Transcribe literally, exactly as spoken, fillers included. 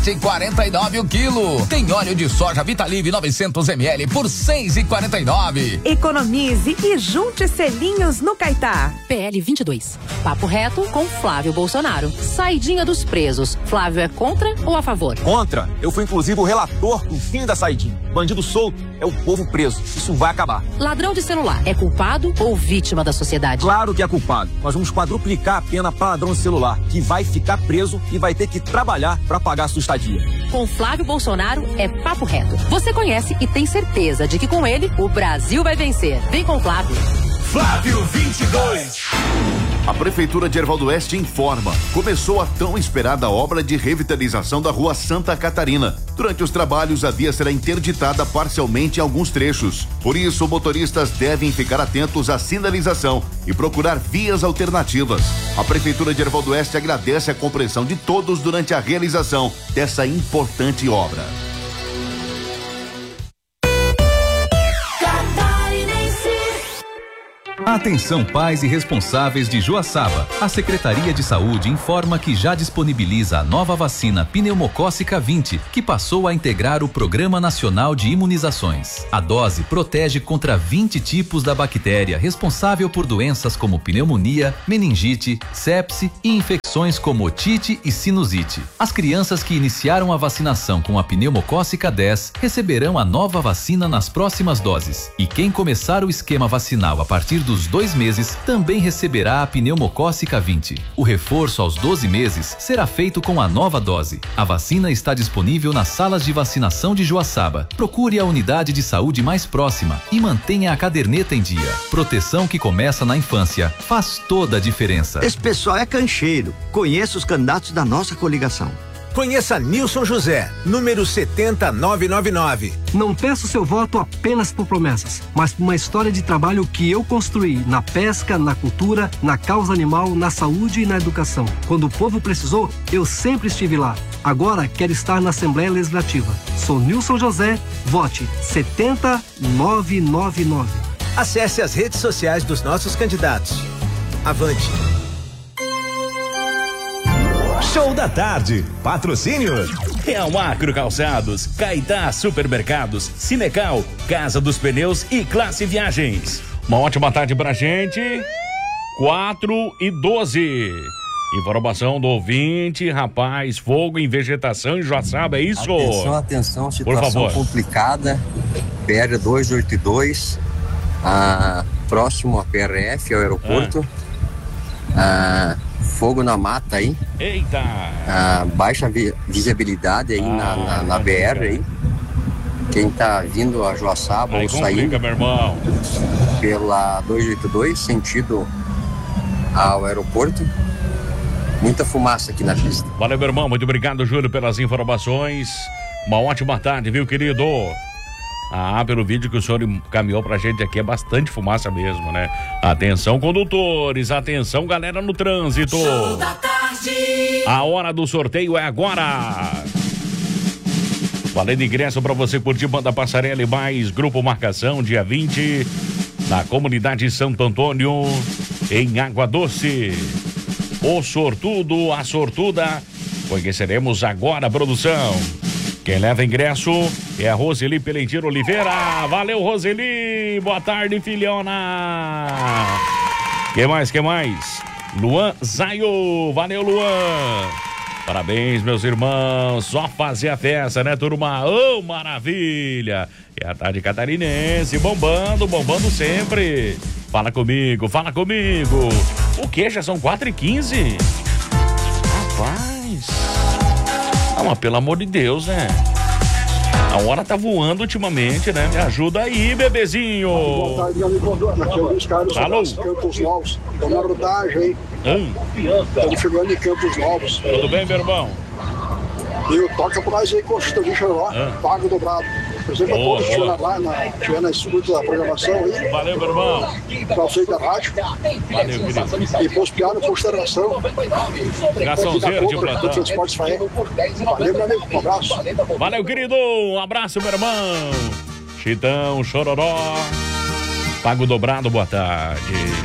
sete e quarenta e nove o quilo. Tem óleo de soja Vitalive novecentos mililitros por seis e quarenta e nove. Economize e junte selinhos no Caetá. P L vinte e dois. Papo reto com Flávio Bolsonaro. Saidinha dos presos. Flávio é contra ou a favor? Contra. Eu fui inclusive o relator do fim da saidinha. Bandido solto é o povo preso. Isso vai acabar. Ladrão de celular é culpado ou vítima da sociedade? Claro que é culpado. Nós vamos quadruplicar a pena para ladrão de celular, que vai ficar preso e vai ter que trabalhar para pagar sua estadia. Com Flávio Bolsonaro é papo reto. Você conhece e tem certeza de que com ele o Brasil vai vencer. Vem com Flávio. Flávio vinte e dois. A Prefeitura de Erval do Oeste informa. Começou a tão esperada obra de revitalização da Rua Santa Catarina. Durante os trabalhos, a via será interditada parcialmente em alguns trechos. Por isso, motoristas devem ficar atentos à sinalização e procurar vias alternativas. A Prefeitura de Erval do Oeste agradece a compreensão de todos durante a realização dessa importante obra. Atenção pais e responsáveis de Joaçaba. A Secretaria de Saúde informa que já disponibiliza a nova vacina pneumocócica vinte, que passou a integrar o Programa Nacional de Imunizações. A dose protege contra vinte tipos da bactéria responsável por doenças como pneumonia, meningite, sepse e infecções como otite e sinusite. As crianças que iniciaram a vacinação com a pneumocócica dez receberão a nova vacina nas próximas doses. E quem começar o esquema vacinal a partir dos dois meses também receberá a pneumocócica vinte. O reforço aos doze meses será feito com a nova dose. A vacina está disponível nas salas de vacinação de Joaçaba. Procure a unidade de saúde mais próxima e mantenha a caderneta em dia. Proteção que começa na infância faz toda a diferença. Esse pessoal é cancheiro. Conheça os candidatos da nossa coligação. Conheça Nilson José, número setenta mil novecentos e noventa e nove. Não peço seu voto apenas por promessas, mas por uma história de trabalho que eu construí na pesca, na cultura, na causa animal, na saúde e na educação. Quando o povo precisou, eu sempre estive lá. Agora quero estar na Assembleia Legislativa. Sou Nilson José, vote setenta mil novecentos e noventa e nove. Acesse as redes sociais dos nossos candidatos. Avante. Show da tarde. Patrocínio. Real Agro Calçados, Caetá Supermercados, Cinecal, Casa dos Pneus e Classe Viagens. Uma ótima tarde pra gente. quatro e doze. Informação do ouvinte, rapaz, fogo em vegetação em Joaçaba, é isso? Atenção, atenção, situação complicada. P R duzentos e oitenta e dois, ah, próximo a P R F, ao aeroporto. Ah. Ah, fogo na mata aí. Eita! Ah, baixa vi- visibilidade aí ah, na, na, na B R aí. Quem tá vindo a Joaçaba aí ou complica, saindo meu irmão, pela duzentos e oitenta e dois, sentido ao aeroporto. Muita fumaça aqui na pista. Valeu, meu irmão, muito obrigado, Júlio, pelas informações. Uma ótima tarde, viu, querido? Ah, pelo vídeo que o senhor encaminhou pra gente aqui, é bastante fumaça mesmo, né? Atenção, condutores, atenção, galera no trânsito. Show da tarde. A hora do sorteio é agora. Valendo ingresso pra você curtir Banda Passarela e mais Grupo Marcação, dia vinte, na comunidade Santo Antônio, em Água Doce. O sortudo, a sortuda, conheceremos agora, produção. Quem leva ingresso é a Roseli Pelentino Oliveira. Valeu, Roseli. Boa tarde, filhona. Que mais, que mais? Luan Zayo. Valeu, Luan. Parabéns, meus irmãos. Só fazer a festa, né, turma? Ô, oh, maravilha. É a tarde catarinense, bombando, bombando sempre. Fala comigo, fala comigo. O quê? Já são quatro e quinze? Rapaz... Ah, mas pelo amor de Deus, né? A hora tá voando ultimamente, né? Me ajuda aí, bebezinho. Boa tarde, meu amigo. Aqui é o Luiz Carlos. Alô? Campos Novos. Tô na rodagem aí. Hum. Tô chegando em Campos Novos. Tudo bem, meu irmão? E toca por nós aí, Costa do Lixo lá. Ah. Pago dobrado. Por exemplo, a todos que estiveram lá, na, estiveram na escuta da programação aí. Valeu, meu irmão. Pra você da rádio. Valeu, querido. E pros piados, postergação. Garçonzeiro de plantão. Valeu, meu amigo. Um abraço. Valeu, querido. Um abraço, meu irmão. Chitão, Chororó. Pago dobrado, boa tarde.